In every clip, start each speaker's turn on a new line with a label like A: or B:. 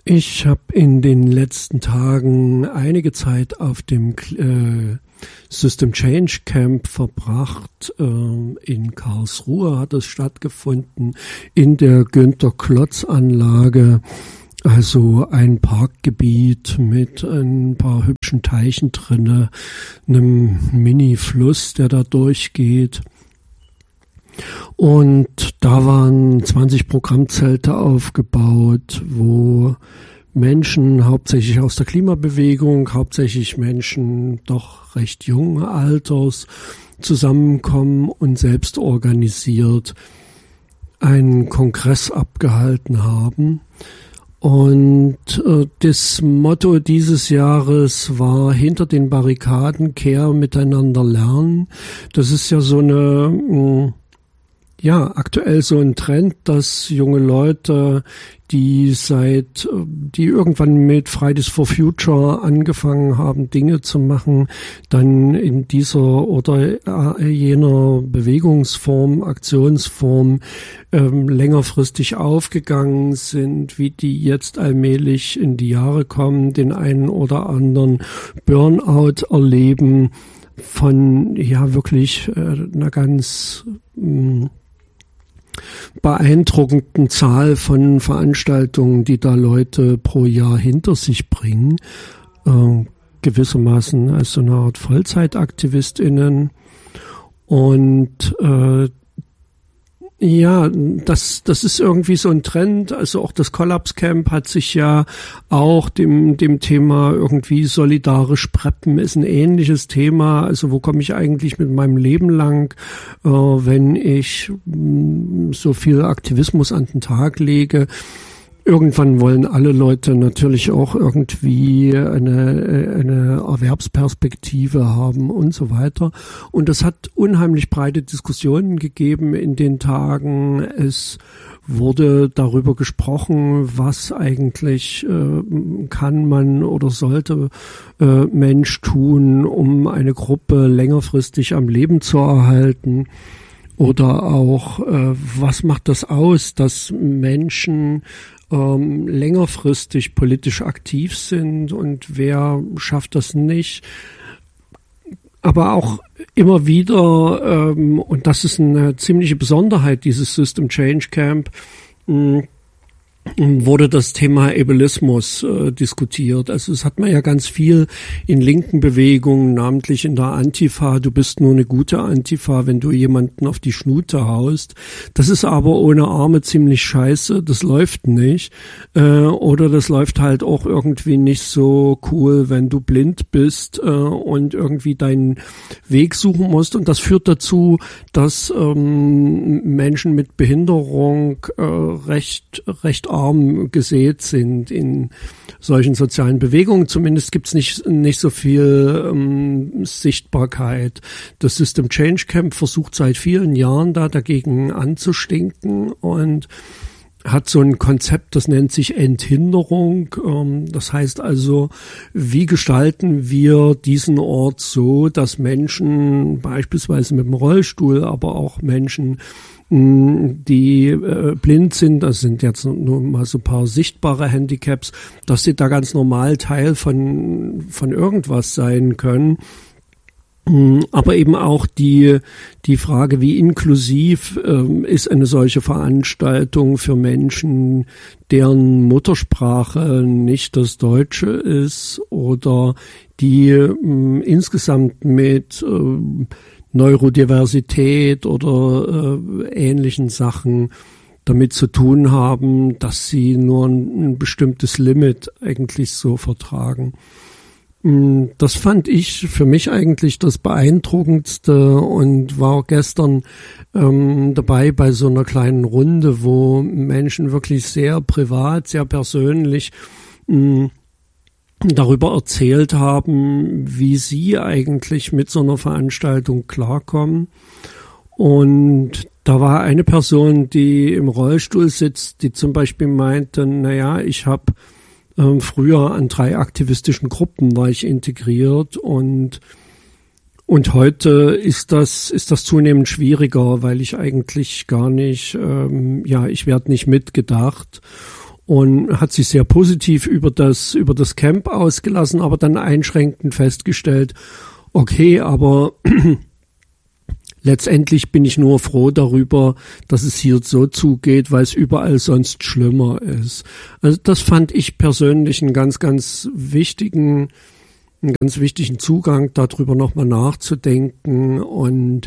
A: Ich habe in den letzten Tagen einige Zeit auf dem System Change Camp verbracht. In Karlsruhe hat es stattgefunden, in der Günter-Klotz-Anlage, also ein Parkgebiet mit ein paar hübschen Teichen drinne, einem Mini-Fluss, der da durchgeht. Und da waren 20 Programmzelte aufgebaut, wo Menschen, hauptsächlich aus der Klimabewegung, hauptsächlich Menschen doch recht jungen Alters, zusammenkommen und selbst organisiert einen Kongress abgehalten haben. Und das Motto dieses Jahres war: hinter den Barrikaden kehr, miteinander lernen. Das ist ja so eine aktuell so ein Trend, dass junge Leute, die irgendwann mit Fridays for Future angefangen haben, Dinge zu machen, dann in dieser oder jener Bewegungsform, Aktionsform längerfristig aufgegangen sind, wie die jetzt allmählich in die Jahre kommen, den einen oder anderen Burnout erleben von wirklich einer ganz beeindruckenden Zahl von Veranstaltungen, die da Leute pro Jahr hinter sich bringen, gewissermaßen als so eine Art VollzeitaktivistInnen. Und das ist irgendwie so ein Trend. Also auch das Collapse Camp hat sich ja auch dem Thema irgendwie solidarisch preppen ist ein ähnliches Thema. Also wo komme ich eigentlich mit meinem Leben lang, wenn ich so viel Aktivismus an den Tag lege? Irgendwann wollen alle Leute natürlich auch irgendwie eine Erwerbsperspektive haben und so weiter. Und das hat unheimlich breite Diskussionen gegeben in den Tagen. Es wurde darüber gesprochen, was eigentlich kann man oder sollte Mensch tun, um eine Gruppe längerfristig am Leben zu erhalten. Oder auch, was macht das aus, dass Menschen längerfristig politisch aktiv sind und wer schafft das nicht? Aber auch immer wieder, und das ist eine ziemliche Besonderheit dieses System Change Camp, wurde das Thema Ableismus diskutiert. Also es hat man ja ganz viel in linken Bewegungen, namentlich in der Antifa. Du bist nur eine gute Antifa, wenn du jemanden auf die Schnute haust. Das ist aber ohne Arme ziemlich scheiße. Das läuft nicht. Oder das läuft halt auch irgendwie nicht so cool, wenn du blind bist und irgendwie deinen Weg suchen musst. Und das führt dazu, dass Menschen mit Behinderung recht arm gesät sind in solchen sozialen Bewegungen. Zumindest gibt's nicht so viel Sichtbarkeit. Das System Change Camp versucht seit vielen Jahren da dagegen anzustinken und hat so ein Konzept, das nennt sich Enthinderung. Das heißt also, wie gestalten wir diesen Ort so, dass Menschen beispielsweise mit dem Rollstuhl, aber auch Menschen, die blind sind, das sind jetzt nur mal so ein paar sichtbare Handicaps, dass sie da ganz normal Teil von irgendwas sein können. Aber eben auch die Frage, wie inklusiv ist eine solche Veranstaltung für Menschen, deren Muttersprache nicht das Deutsche ist oder die insgesamt mit Neurodiversität oder ähnlichen Sachen damit zu tun haben, dass sie nur ein bestimmtes Limit eigentlich so vertragen. Das fand ich für mich eigentlich das Beeindruckendste und war gestern dabei bei so einer kleinen Runde, wo Menschen wirklich sehr privat, sehr persönlich darüber erzählt haben, wie sie eigentlich mit so einer Veranstaltung klarkommen. Und da war eine Person, die im Rollstuhl sitzt, die zum Beispiel meinte, ich habe früher an 3 aktivistischen Gruppen war ich integriert und heute ist das zunehmend schwieriger, weil ich eigentlich gar nicht, ich werde nicht mitgedacht. und hat sich sehr positiv über das Camp ausgelassen, aber dann einschränkend festgestellt, okay, aber letztendlich bin ich nur froh darüber, dass es hier so zugeht, weil es überall sonst schlimmer ist. Also das fand ich persönlich einen ganz wichtigen Zugang, darüber nochmal nachzudenken und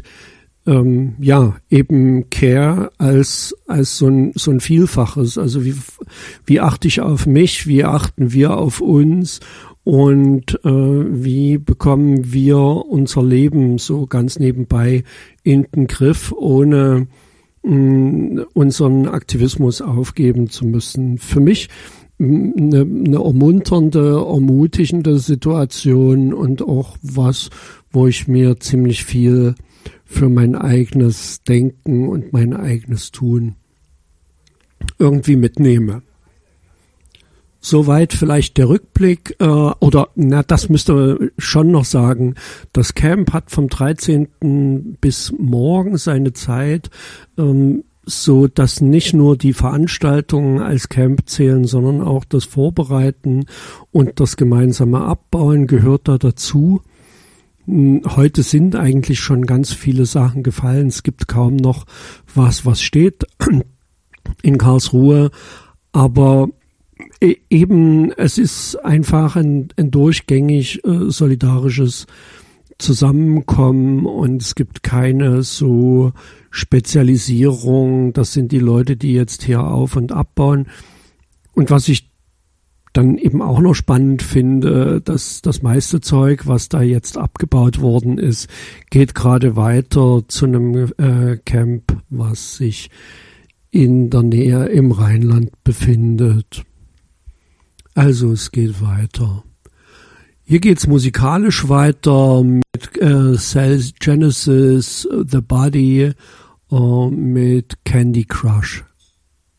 A: eben Care als so ein Vielfaches. Also wie achte ich auf mich, wie achten wir auf uns und wie bekommen wir unser Leben so ganz nebenbei in den Griff, ohne unseren Aktivismus aufgeben zu müssen. Für mich eine ermunternde, ermutigende Situation und auch was, wo ich mir ziemlich viel für mein eigenes Denken und mein eigenes Tun irgendwie mitnehme. Soweit vielleicht der Rückblick, das müsste schon noch sagen, das Camp hat vom 13. bis morgen seine Zeit, so dass nicht nur die Veranstaltungen als Camp zählen, sondern auch das Vorbereiten und das gemeinsame Abbauen gehört da dazu. Heute sind eigentlich schon ganz viele Sachen gefallen. Es gibt kaum noch was steht in Karlsruhe. Aber eben, es ist einfach ein durchgängig solidarisches Zusammenkommen und es gibt keine so Spezialisierung. Das sind die Leute, die jetzt hier auf- und abbauen. Und was ich dann eben auch noch spannend finde, dass das meiste Zeug, was da jetzt abgebaut worden ist, geht gerade weiter zu einem Camp, was sich in der Nähe im Rheinland befindet. Also es geht weiter. Hier geht's musikalisch weiter mit Cells Genesis, The Body, mit Candy Crush.